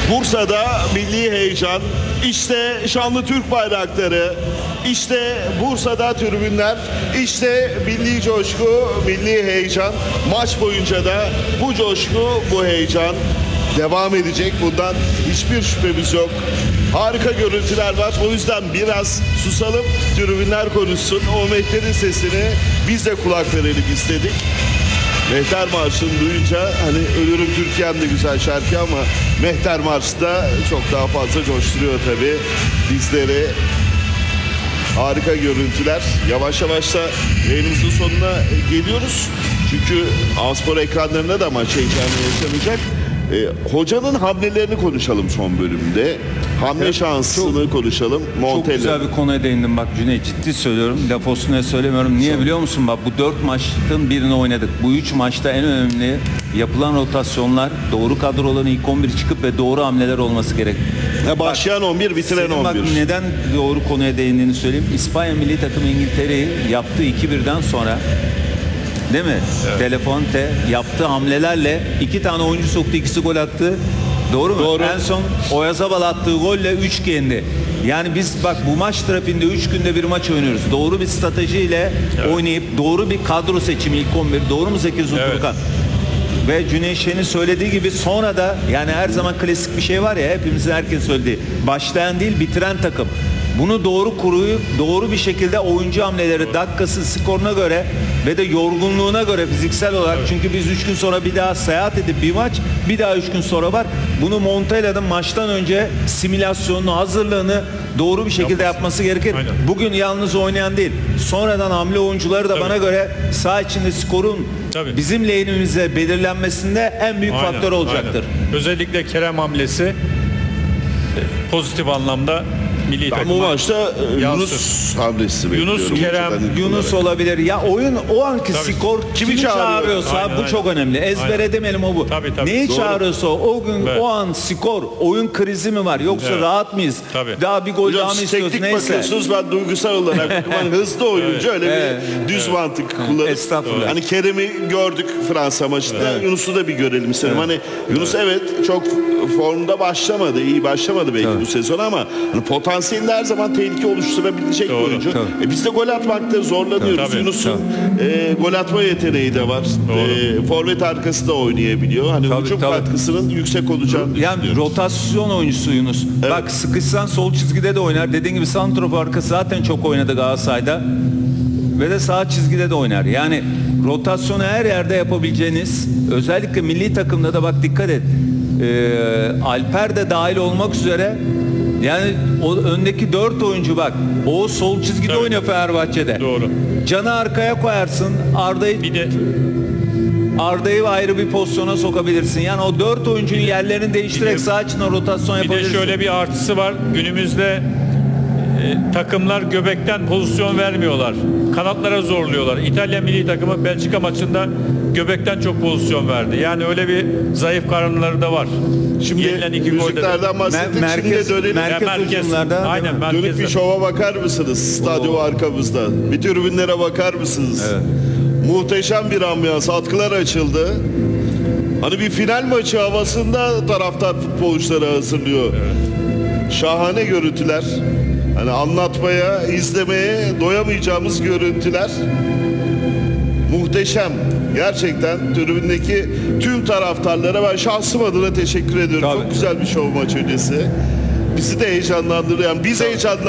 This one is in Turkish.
Bursa'da milli heyecan, işte şanlı Türk bayrakları, işte Bursa'da tribünler, işte milli coşku, milli heyecan. Maç boyunca da bu coşku, bu heyecan devam edecek. Bundan hiçbir şüphemiz yok. Harika görüntüler var. O yüzden biraz susalım, tribünler konuşsun. O Mehter'in sesini biz de kulak verelim istedik. Mehter Marşı'nı duyunca hani Ölürüm Türkiye'm de güzel şarkı ama Mehter Marşı da çok daha fazla coşturuyor tabii bizleri. Harika görüntüler. Yavaş yavaş da yayınımızın sonuna geliyoruz. Çünkü A-Spor ekranlarında da maç heyecanı yaşanacak. Hocanın hamlelerini konuşalım son bölümde. Hamle şansını konuşalım. Çok güzel bir konuya değindim bak Cüneyt, ciddi söylüyorum. Laf olsun diye söylemiyorum. Niye biliyor musun? Bak bu 4 maçın birini oynadık. Bu 3 maçta en önemli yapılan rotasyonlar, doğru kadroların ilk 11 çıkıp ve doğru hamleler olması gerek. Başlayan 11, bitiren 11. Bak neden doğru konuya değindiğini söyleyeyim. İspanya milli takımı İngiltere'yi yaptığı 2-1'den sonra, değil mi? Evet. Telefonte yaptığı hamlelerle 2 tane oyuncu soktu, ikisi gol attı. Doğru mu? Doğru. En son Oyazabal attığı golle 3 yendi. Yani biz bak bu maç trafiğinde 3 günde bir maç oynuyoruz. Doğru bir stratejiyle oynayıp doğru bir kadro seçimi ilk 11. Doğru mu Zeki Uzunturkan? Ve Cüneyt Şen'in söylediği gibi sonra da yani her zaman klasik bir şey var ya, hepimizin, herkes söylediği. Başlayan değil bitiren takım. Bunu doğru kuruyup doğru bir şekilde oyuncu hamleleri dakikası, skoruna göre ve de yorgunluğuna göre fiziksel olarak, çünkü biz 3 gün sonra bir daha seyahat edip bir maç, bir daha 3 gün sonra var. Bunu Montella'nın maçtan önce simülasyonunu, hazırlığını doğru bir şekilde yapması gerekir. Aynen. Bugün yalnız oynayan değil, sonradan hamle oyuncuları da bana göre saha içinde skorun bizim lehimize belirlenmesinde en büyük faktör olacaktır. Özellikle Kerem hamlesi pozitif anlamda milli takıma. Bu maçta Yunus hamlesi bekliyorum. Yunus, Kerem, Yunus olabilir. Ya oyun o anki skor kimi çağırıyorsa aynen, bu çok önemli. Ezbere demeyelim o bu. Tabii. Neyi çağırıyorsa o gün o an skor, oyun krizi mi var yoksa rahat mıyız? Daha bir gol daha mı istiyoruz teknik neyse. bakıyorsunuz, ben duygusal olarak hızlı oyuncu öyle bir düz mantık kullanıp. Estağfurullah. Hani Kerem'i gördük Fransa maçında. Yunus'u da bir görelim istedim. Hani Yunus çok formda başlamadı. İyi başlamadı belki bu sezon ama hani potansiyelinde her zaman tehlike oluşturabilecek bir oyuncu. Biz de gol atmakta zorlanıyoruz. Yunus'un gol atma yeteneği de var. Forvet arkası da oynayabiliyor. Hani hücum katkısının yüksek olacağını yani rotasyon oyuncusu Yunus. Bak sıkışsan sol çizgide de oynar. Dediğin gibi santrofor arkası zaten çok oynadı Galatasaray'da. Ve de sağ çizgide de oynar. Yani rotasyonu her yerde yapabileceğiniz, özellikle milli takımda da bak dikkat et. Alper de dahil olmak üzere, yani o öndeki 4 oyuncu bak. O sol çizgide oynuyor Fenerbahçe'de. Doğru. Can'ı arkaya koyarsın. Arda'yı ayrı bir pozisyona sokabilirsin. Yani o 4 oyuncunun yerlerini değiştirerek sağ içine rotasyon yapabilirsin. Bir de şöyle bir artısı var. Günümüzde takımlar göbekten pozisyon vermiyorlar. Kanatlara zorluyorlar. İtalya milli takımı Belçika maçında göbekten çok pozisyon verdi. Yani öyle bir zayıf karınları da var. Şimdi müziklerden bahsettik. Merkez hücumlarda. Aynen. Dönüp bir şova bakar mısınız? Stadyum arkamızda. Bir tribünlere bakar mısınız? Evet. Muhteşem bir ambiyans. Atkılar açıldı. Hani bir final maçı havasında taraftar futbolcuları hazırlıyor. Evet. Şahane görüntüler. Hani anlatmaya, izlemeye doyamayacağımız görüntüler. Muhteşem. Gerçekten tribündeki tüm taraftarlara ben şahsım adına teşekkür ediyorum. Çok güzel bir şov maç öncesi. Bizi de heyecanlandırıyor. Yani biz heyecanlandırıyoruz.